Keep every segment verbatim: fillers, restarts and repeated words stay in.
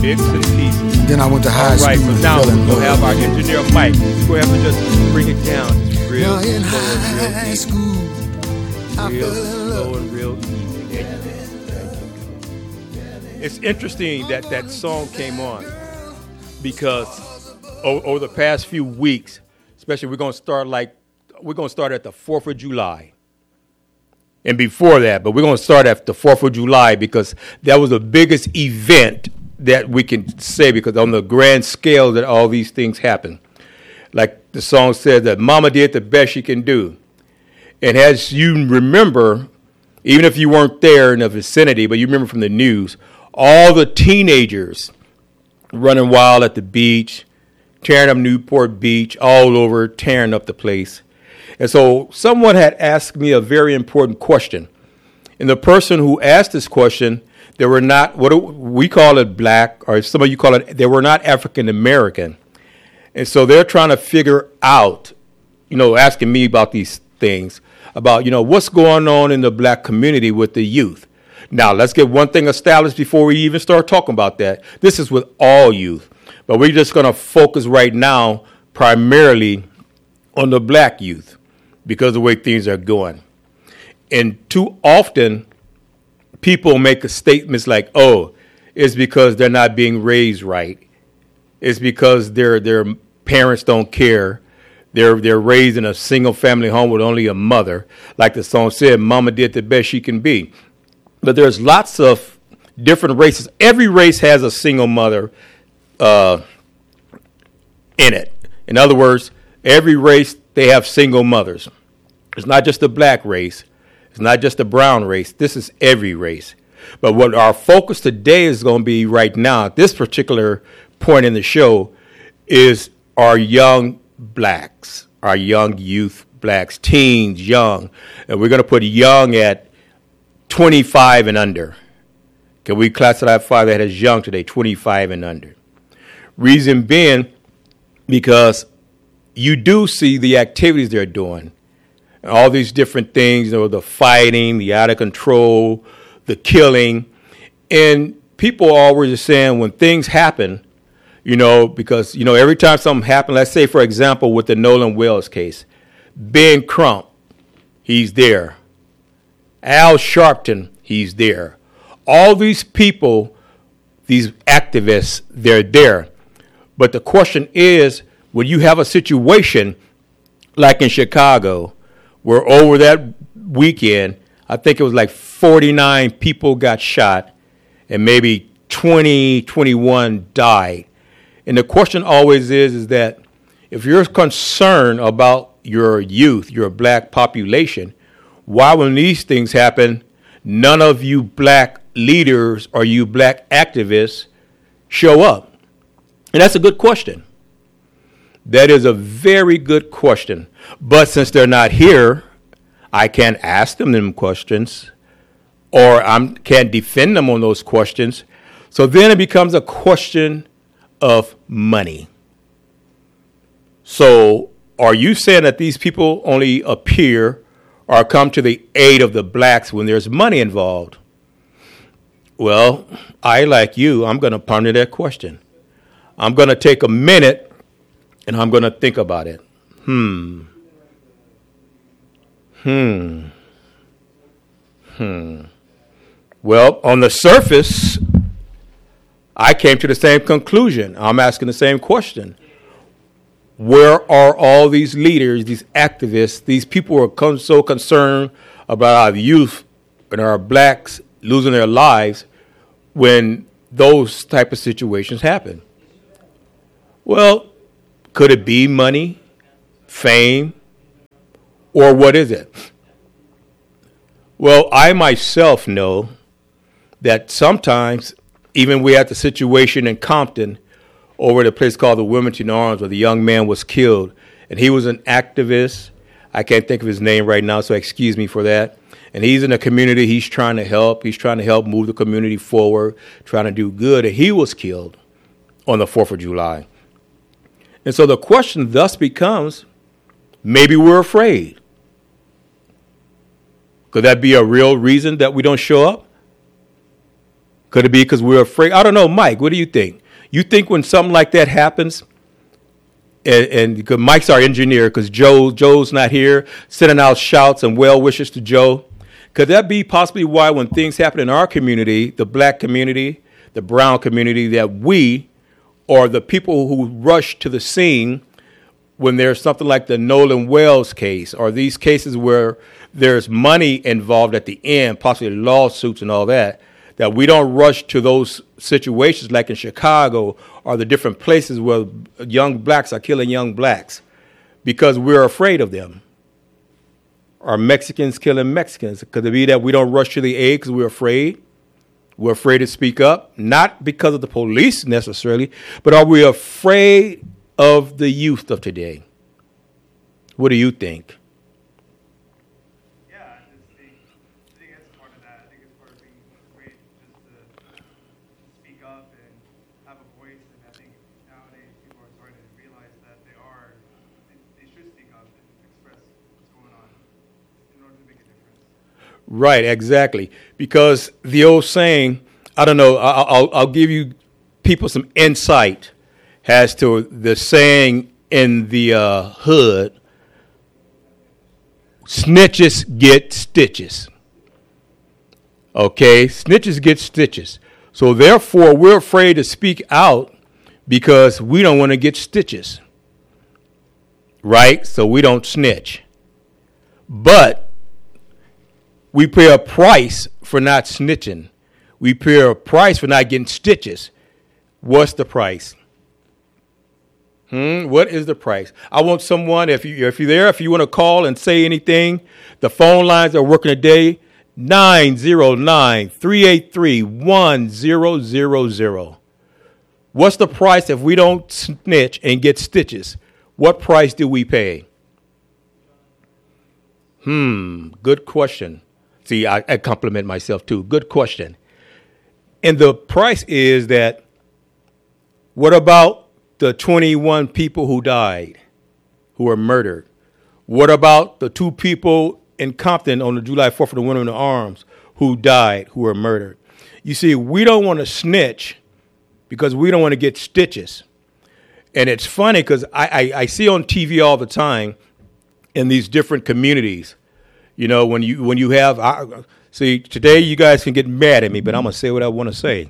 Bits and pieces. Then I went to high All school. right, so in now Illinois. we'll have our engineer Mike. Go ahead and just bring it down. Just real Now in slow and real high easy. school, I Real fell in slow love. and real easy. Thank you. Thank you. It's interesting that that song came on because over, over the past few weeks, especially we're going to start like, we're going to start at the fourth of July. And before that, but we're going to start at the fourth of July because that was the biggest event that we can say, because on the grand scale that all these things happen. Like the song says that Mama did the best she can do. And as you remember, even if you weren't there in the vicinity, but you remember from the news, all the teenagers running wild at the beach, tearing up Newport Beach, all over, tearing up the place. And so someone had asked me a very important question. And the person who asked this question, they were not, what do we call it black, or some of you call it, they were not African American. And so they're trying to figure out, you know, asking me about these things, about, you know, what's going on in the black community with the youth. Now, let's get one thing established before we even start talking about that. This is with all youth. But we're just going to focus right now primarily on the black youth, because of the way things are going. And too often, people make statements like, oh, it's because they're not being raised right. It's because their their parents don't care. They're, they're raised in a single-family home with only a mother. Like the song said, Mama did the best she can be. But there's lots of different races. Every race has a single mother uh, in it. In other words, every race, they have single mothers. It's not just the black race. It's not just the brown race. This is every race. But what our focus today is going to be right now, at this particular point in the show, is our young blacks, our young youth blacks, teens, young. And we're going to put young at twenty-five and under. Can we classify that as young today, twenty-five and under? Reason being, because you do see the activities they're doing. All these different things, you know, the fighting, the out of control, the killing. And people are always saying when things happen, you know, because, you know, every time something happens, let's say, for example, with the Nolan Wells case, Ben Crump, he's there. Al Sharpton, he's there. All these people, these activists, they're there. But the question is, when you have a situation like in Chicago, where over that weekend, I think it was like forty-nine people got shot and maybe twenty, twenty-one died. And the question always is, is that if you're concerned about your youth, your black population, why when these things happen, none of you black leaders or you black activists show up? And that's a good question. That is a very good question. But since they're not here, I can't ask them them questions, or I can't defend them on those questions. So then it becomes a question of money. So are you saying that these people only appear or come to the aid of the blacks when there's money involved? Well, I, like you, I'm going to ponder that question. I'm going to take a minute and I'm going to think about it. Hmm. Hmm. Hmm. Well, on the surface, I came to the same conclusion. I'm asking the same question. Where are all these leaders, these activists, these people who are con- so concerned about our youth and our blacks losing their lives when those type of situations happen? Well, could it be money, fame, or what is it? Well, I myself know that sometimes, even we had the situation in Compton over at a place called the Wilmington Arms where the young man was killed, and he was an activist. I can't think of his name right now, so excuse me for that. And he's in the community. He's trying to help. He's trying to help move the community forward, trying to do good, and he was killed on the fourth of July. And so the question thus becomes, maybe we're afraid. Could that be a real reason that we don't show up? Could it be because we're afraid? I don't know, Mike. What do you think? You think when something like that happens, and, and because Mike's our engineer, because Joe Joe's not here, sending out shouts and well wishes to Joe. Could that be possibly why when things happen in our community, the black community, the brown community, that we or the people who rush to the scene when there's something like the Nolan Wells case or these cases where there's money involved at the end, possibly lawsuits and all that, that we don't rush to those situations like in Chicago or the different places where young blacks are killing young blacks because we're afraid of them. Are Mexicans killing Mexicans? Could it be that we don't rush to the aid because we're afraid? We're afraid to speak up, not because of the police necessarily, but are we afraid of the youth of today? What do you think? Yeah, I just think, I think that's part of that. I think it's part of being afraid just to speak up and have a voice. And I think nowadays people are starting to realize that they are, they, they should speak up and express what's going on in order to make a difference. Right, exactly. Because the old saying, I don't know, I'll, I'll, I'll give you people some insight as to the saying in the uh, hood, snitches get stitches. Okay, snitches get stitches. So therefore, we're afraid to speak out because we don't want to get stitches. Right? So we don't snitch. But we pay a price for not snitching. We pay a price for not getting stitches. What's the price? Hmm? What is the price? I want someone, if, you, if you're there, if you want to call and say anything, the phone lines are working today, nine zero nine, three eight three, one zero zero zero. What's the price if we don't snitch and get stitches? What price do we pay? Hmm, good question. See, I, I compliment myself too. Good question. And the price is that, what about the twenty-one people who died, who were murdered? What about the two people in Compton on the July fourth for the Women in Arms who died, who were murdered? You see, we don't want to snitch because we don't want to get stitches. And it's funny because I, I, I see on T V all the time in these different communities, you know, when you when you have, I, see, today you guys can get mad at me, but I'm going to say what I want to say.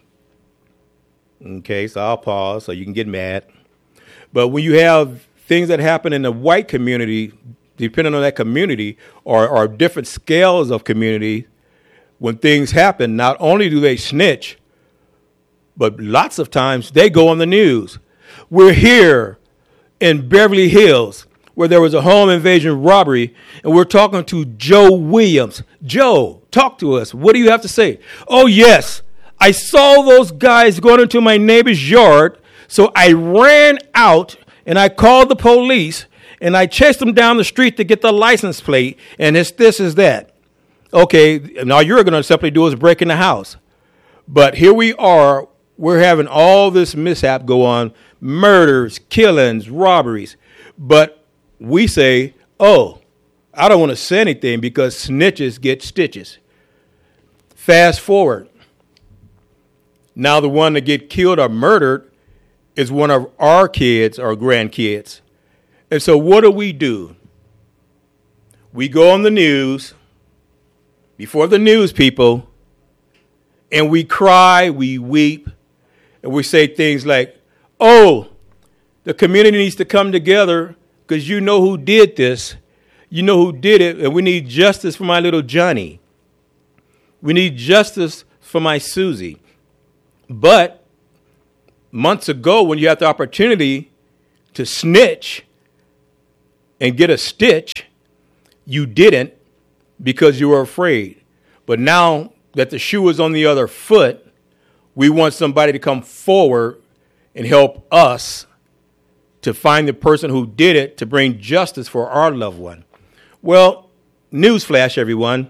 Okay, so I'll pause so you can get mad. But when you have things that happen in the white community, depending on that community, or, or different scales of community, when things happen, not only do they snitch, but lots of times they go on the news. We're here in Beverly Hills where there was a home invasion robbery, and we're talking to Joe Williams. Joe, talk to us. What do you have to say? Oh, yes, I saw those guys going into my neighbor's yard, so I ran out and I called the police, and I chased them down the street to get the license plate, and it's this is that. Okay, now you're going to simply do is break in the house. But here we are, we're having all this mishap go on, murders, killings, robberies. But we say, oh, I don't want to say anything because snitches get stitches. Fast forward. Now the one that get killed or murdered is one of our kids or grandkids. And so what do we do? We go on the news, before the news people, and we cry, we weep, and we say things like, oh, the community needs to come together because you know who did this. You know who did it, and we need justice for my little Johnny. We need justice for my Susie. But months ago, when you had the opportunity to snitch and get a stitch, you didn't because you were afraid. But now that the shoe is on the other foot, we want somebody to come forward and help us to find the person who did it to bring justice for our loved one. Well, newsflash, everyone.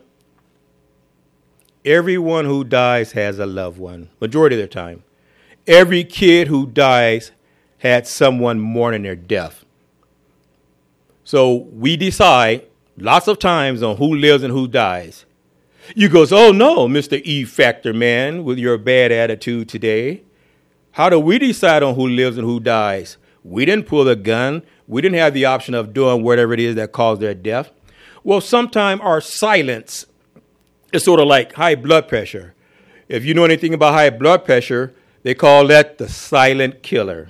Everyone who dies has a loved one, majority of their time. Every kid who dies had someone mourning their death. So we decide lots of times on who lives and who dies. You goes, oh, no, Mister E-Factor man, with your bad attitude today. How do we decide on who lives and who dies? We didn't pull the gun. We didn't have the option of doing whatever it is that caused their death. Well, sometimes our silence is sort of like high blood pressure. If you know anything about high blood pressure, they call that the silent killer.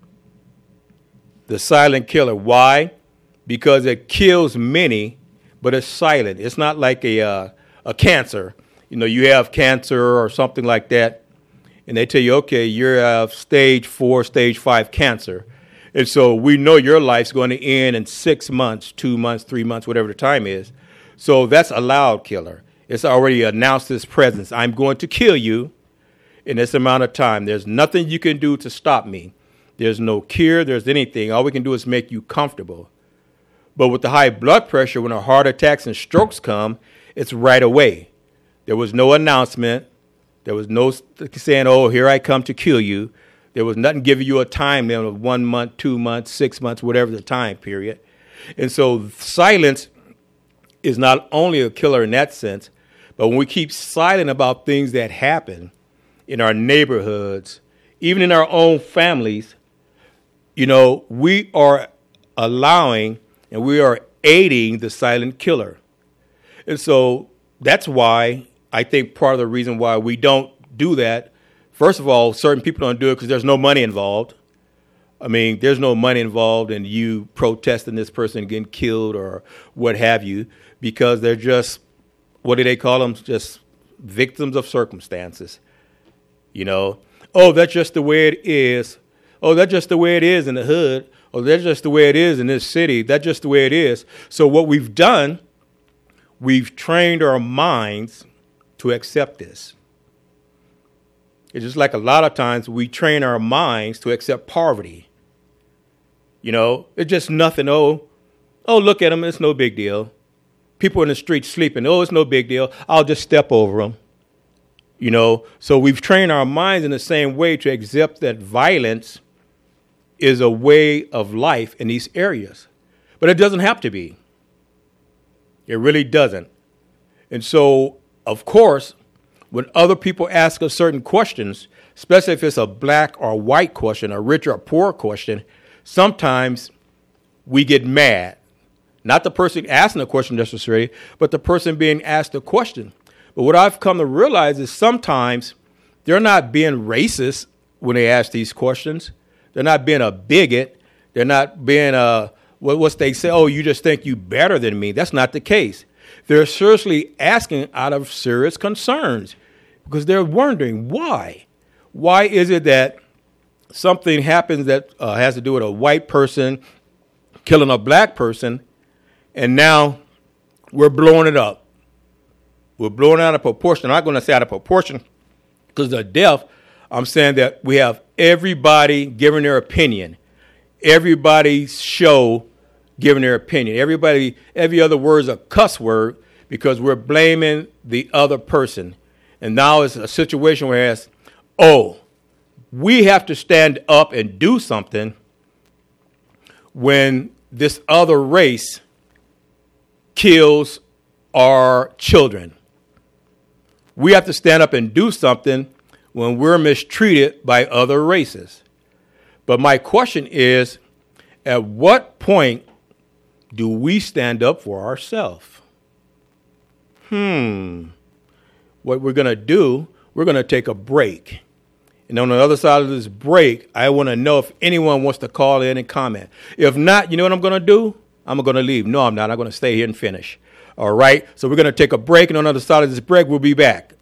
The silent killer. Why? Because it kills many, but it's silent. It's not like a uh, a cancer. You know, you have cancer or something like that, and they tell you, okay, you're uh, stage four, stage five cancer. And so we know your life's going to end in six months, two months, three months, whatever the time is. So that's a loud killer. It's already announced its presence. I'm going to kill you in this amount of time. There's nothing you can do to stop me. There's no cure. There's anything. All we can do is make you comfortable. But with the high blood pressure, when the heart attacks and strokes come, it's right away. There was no announcement. There was no saying, oh, here I come to kill you. There was nothing giving you a time limit of one month, two months, six months, whatever the time period. And so silence is not only a killer in that sense, but when we keep silent about things that happen in our neighborhoods, even in our own families, you know, we are allowing and we are aiding the silent killer. And so that's why I think part of the reason why we don't do that, first of all, certain people don't do it because there's no money involved. I mean, there's no money involved in you protesting this person getting killed or what have you, because they're just, what do they call them? Just victims of circumstances. You know, oh, that's just the way it is. Oh, that's just the way it is in the hood. Oh, that's just the way it is in this city. That's just the way it is. So what we've done, we've trained our minds to accept this. It's just like a lot of times we train our minds to accept poverty. You know, it's just nothing. Oh, oh, look at them. It's no big deal. People in the street sleeping. Oh, it's no big deal. I'll just step over them. You know, so we've trained our minds in the same way to accept that violence is a way of life in these areas. But it doesn't have to be. It really doesn't. And so, of course, when other people ask us certain questions, especially if it's a black or white question, a rich or poor question, sometimes we get mad. Not the person asking the question necessarily, but the person being asked the question. But what I've come to realize is sometimes they're not being racist when they ask these questions. They're not being a bigot. They're not being a, what they say, oh, you just think you better than me. That's not the case. They're seriously asking out of serious concerns because they're wondering why. Why is it that something happens that uh, has to do with a white person killing a black person, and now we're blowing it up? We're blowing it out of proportion. I'm not going to say out of proportion because of death. I'm saying that we have everybody giving their opinion. Everybody's show giving their opinion. Everybody, every other word is a cuss word because we're blaming the other person. And now it's a situation where it's, oh, we have to stand up and do something when this other race kills our children. We have to stand up and do something when we're mistreated by other races. But my question is, at what point do we stand up for ourselves? Hmm. What we're going to do, we're going to take a break. And on the other side of this break, I want to know if anyone wants to call in and comment. If not, you know what I'm going to do? I'm going to leave. No, I'm not. I'm going to stay here and finish. All right? So we're going to take a break, and on the other side of this break, we'll be back.